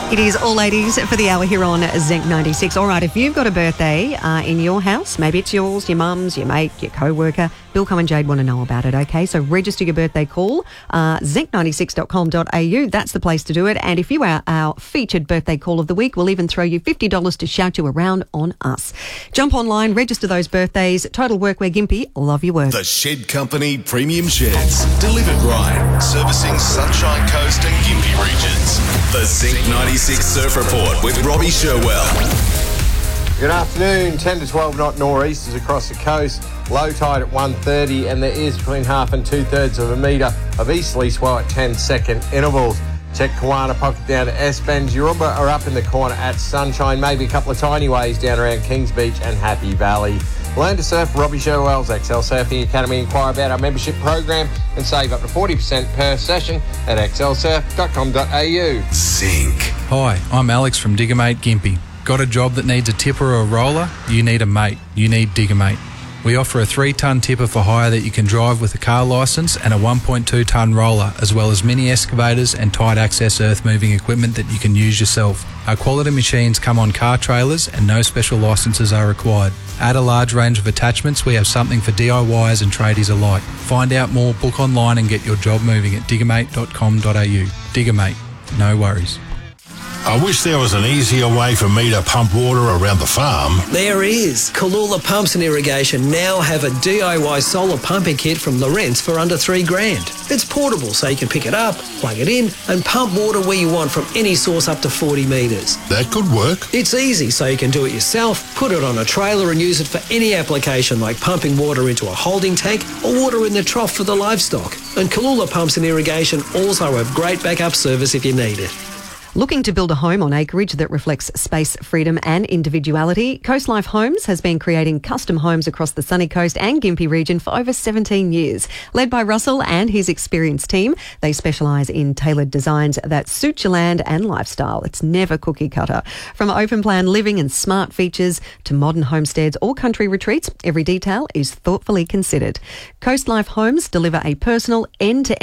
It is all ladies for the hour here on Zinc 96. All right, if you've got a birthday in your house, maybe it's yours, your mum's, your mate, your co-worker, Bilco and Jade want to know about it, okay? So register your birthday call, zinc96.com.au. That's the place to do it. And if you are our featured birthday call of the week, we'll even throw you $50 to shout you around on us. Jump online, register those birthdays. Total Workwear Gympie, love your work. The Shed Company Premium Sheds. Delivered right. Servicing Sunshine Coast and Gympie regions. The Zinc 96 Surf Report with Robbie Sherwell. Good afternoon. 10 to 12 knot nor'easters across the coast. Low tide at 1:30 and there is between half and 2/3 of a metre of easterly swell at 10-second intervals. Check Kawana Pocket down to S-Bend. Yoruba are up in the corner at Sunshine. Maybe a couple of tiny waves down around Kings Beach and Happy Valley. Learn to surf. Robbie Sherwell's XL Surfing Academy. Inquire about our membership program and save up to 40% per session at xlsurf.com.au. Zinc. Hi, I'm Alex from Diggermate Gympie. Got a job that needs a tipper or a roller? You need a mate. You need Diggermate. We offer a 3-tonne tipper for hire that you can drive with a car licence and a 1.2-tonne roller, as well as mini excavators and tight access earth moving equipment that you can use yourself. Our quality machines come on car trailers and no special licences are required. Add a large range of attachments, we have something for DIYers and tradies alike. Find out more, book online and get your job moving at diggermate.com.au. Diggermate, no worries. I wish there was an easier way for me to pump water around the farm. There is. Kalula Pumps and Irrigation now have a DIY solar pumping kit from Lawrence for under $3,000. It's portable, so you can pick it up, plug it in, and pump water where you want from any source up to 40 metres. That could work. It's easy, so you can do it yourself, put it on a trailer and use it for any application like pumping water into a holding tank or water in the trough for the livestock. And Kalula Pumps and Irrigation also have great backup service if you need it. Looking to build a home on acreage that reflects space, freedom and individuality, Coast Life Homes has been creating custom homes across the Sunny Coast and Gympie region for over 17 years. Led by Russell and his experienced team, they specialise in tailored designs that suit your land and lifestyle. It's never cookie cutter. From open plan living and smart features to modern homesteads or country retreats, every detail is thoughtfully considered. Coast Life Homes deliver a personal end-to-end